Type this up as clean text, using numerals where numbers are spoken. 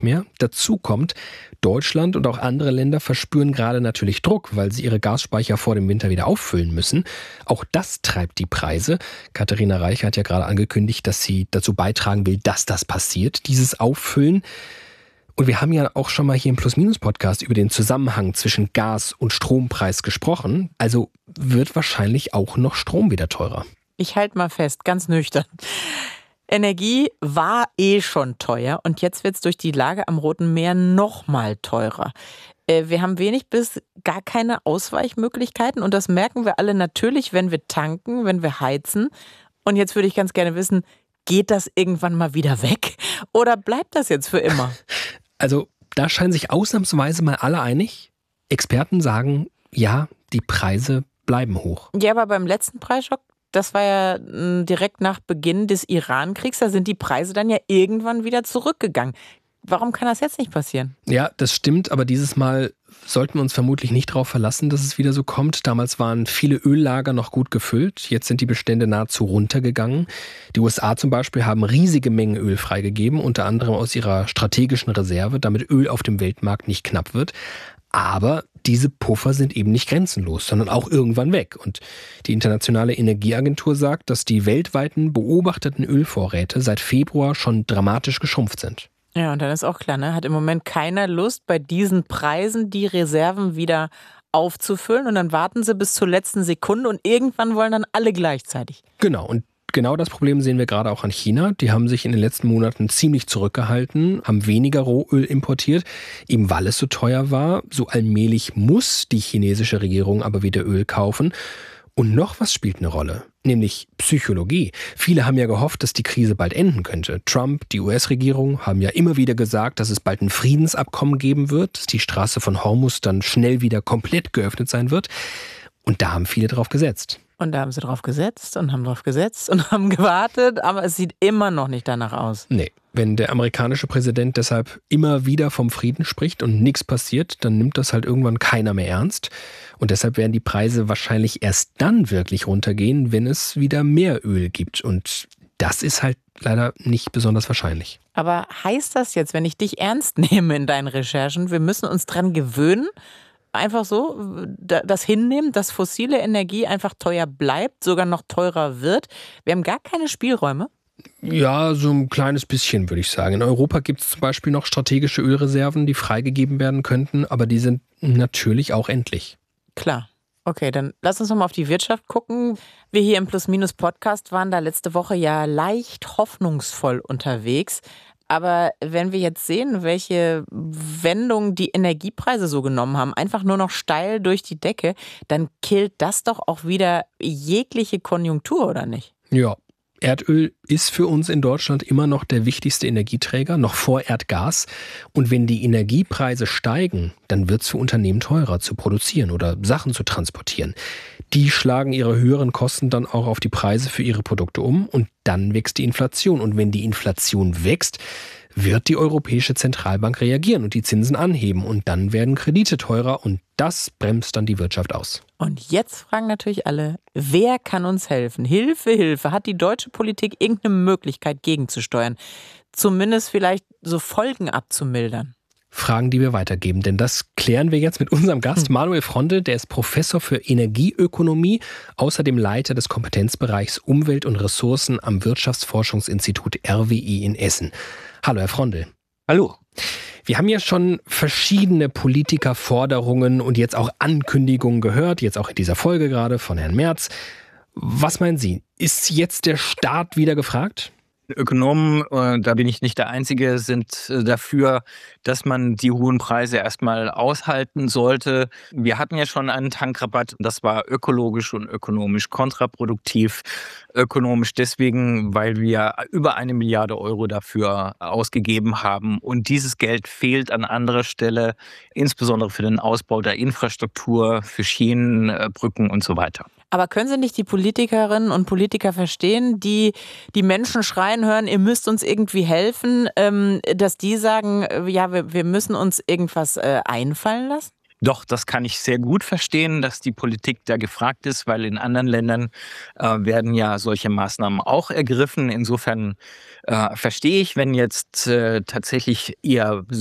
mehr. Dazu kommt, Deutschland und auch andere Länder verspüren gerade natürlich Druck, weil sie ihre Gasspeicher vor dem Winter wieder auffüllen müssen. Auch das treibt die Preise. Katharina Reich hat ja gerade angekündigt, dass sie dazu beitragen will, dass das passiert, dieses Auffüllen. Und wir haben ja auch schon mal hier im Plus-Minus-Podcast über den Zusammenhang zwischen Gas- und Strompreis gesprochen. Also wird wahrscheinlich auch noch Strom wieder teurer. Ich halte mal fest, ganz nüchtern. Energie war schon teuer und jetzt wird es durch die Lage am Roten Meer noch mal teurer. Wir haben wenig bis gar keine Ausweichmöglichkeiten und das merken wir alle natürlich, wenn wir tanken, wenn wir heizen. Und jetzt würde ich ganz gerne wissen, geht das irgendwann mal wieder weg oder bleibt das jetzt für immer? Also da scheinen sich ausnahmsweise mal alle einig. Experten sagen, ja, die Preise bleiben hoch. Ja, aber beim letzten Preisschock, das war ja direkt nach Beginn des Iran-Kriegs, da sind die Preise dann ja irgendwann wieder zurückgegangen. Warum kann das jetzt nicht passieren? Ja, das stimmt, aber dieses Mal sollten wir uns vermutlich nicht darauf verlassen, dass es wieder so kommt. Damals waren viele Öllager noch gut gefüllt, jetzt sind die Bestände nahezu runtergegangen. Die USA zum Beispiel haben riesige Mengen Öl freigegeben, unter anderem aus ihrer strategischen Reserve, damit Öl auf dem Weltmarkt nicht knapp wird. Aber diese Puffer sind eben nicht grenzenlos, sondern auch irgendwann weg. Und die Internationale Energieagentur sagt, dass die weltweiten beobachteten Ölvorräte seit Februar schon dramatisch geschrumpft sind. Ja, und dann ist auch klar, ne? Hat im Moment keiner Lust, bei diesen Preisen die Reserven wieder aufzufüllen. Und dann warten sie bis zur letzten Sekunde und irgendwann wollen dann alle gleichzeitig. Genau, und genau das Problem sehen wir gerade auch an China. Die haben sich in den letzten Monaten ziemlich zurückgehalten, haben weniger Rohöl importiert, eben weil es so teuer war. So allmählich muss die chinesische Regierung aber wieder Öl kaufen. Und noch was spielt eine Rolle, nämlich Psychologie. Viele haben ja gehofft, dass die Krise bald enden könnte. Trump, die US-Regierung haben ja immer wieder gesagt, dass es bald ein Friedensabkommen geben wird, dass die Straße von Hormuz dann schnell wieder komplett geöffnet sein wird. Und da haben viele drauf gesetzt. Und da haben sie drauf gesetzt und haben drauf gesetzt und haben gewartet, aber es sieht immer noch nicht danach aus. Nee, wenn der amerikanische Präsident deshalb immer wieder vom Frieden spricht und nichts passiert, dann nimmt das halt irgendwann keiner mehr ernst. Und deshalb werden die Preise wahrscheinlich erst dann wirklich runtergehen, wenn es wieder mehr Öl gibt. Und das ist halt leider nicht besonders wahrscheinlich. Aber heißt das jetzt, wenn ich dich ernst nehme in deinen Recherchen, wir müssen uns dran gewöhnen, einfach so das hinnehmen, dass fossile Energie einfach teuer bleibt, sogar noch teurer wird? Wir haben gar keine Spielräume. Ja, so ein kleines bisschen, würde ich sagen. In Europa gibt es zum Beispiel noch strategische Ölreserven, die freigegeben werden könnten, aber die sind natürlich auch endlich. Klar. Okay, dann lass uns nochmal auf die Wirtschaft gucken. Wir hier im Plus-Minus-Podcast waren da letzte Woche ja leicht hoffnungsvoll unterwegs. Aber wenn wir jetzt sehen, welche Wendung die Energiepreise so genommen haben, einfach nur noch steil durch die Decke, dann killt das doch auch wieder jegliche Konjunktur, oder nicht? Ja, Erdöl ist für uns in Deutschland immer noch der wichtigste Energieträger, noch vor Erdgas. Und wenn die Energiepreise steigen, dann wird es für Unternehmen teurer zu produzieren oder Sachen zu transportieren. Die schlagen ihre höheren Kosten dann auch auf die Preise für ihre Produkte um und dann wächst die Inflation. Und wenn die Inflation wächst, wird die Europäische Zentralbank reagieren und die Zinsen anheben. Und dann werden Kredite teurer und das bremst dann die Wirtschaft aus. Und jetzt fragen natürlich alle, wer kann uns helfen? Hilfe, Hilfe. Hat die deutsche Politik irgendeine Möglichkeit gegenzusteuern? Zumindest vielleicht so Folgen abzumildern? Fragen, die wir weitergeben, denn das klären wir jetzt mit unserem Gast Manuel Fronde, der ist Professor für Energieökonomie, außerdem Leiter des Kompetenzbereichs Umwelt und Ressourcen am Wirtschaftsforschungsinstitut RWI in Essen. Hallo, Herr Fronde. Hallo. Wir haben ja schon verschiedene Politikerforderungen und jetzt auch Ankündigungen gehört, jetzt auch in dieser Folge gerade von Herrn Merz. Was meinen Sie, ist jetzt der Staat wieder gefragt? Ökonomen, da bin ich nicht der Einzige, sind dafür, dass man die hohen Preise erstmal aushalten sollte. Wir hatten ja schon einen Tankrabatt, das war ökologisch und ökonomisch kontraproduktiv. Ökonomisch deswegen, weil wir über 1 Milliarde Euro dafür ausgegeben haben. Und dieses Geld fehlt an anderer Stelle, insbesondere für den Ausbau der Infrastruktur, für Schienen, Brücken und so weiter. Aber können Sie nicht die Politikerinnen und Politiker verstehen, die Menschen schreien hören, ihr müsst uns irgendwie helfen, dass die sagen, ja, wir müssen uns irgendwas einfallen lassen? Doch, das kann ich sehr gut verstehen, dass die Politik da gefragt ist, weil in anderen Ländern werden ja solche Maßnahmen auch ergriffen. Insofern verstehe ich, wenn jetzt tatsächlich eher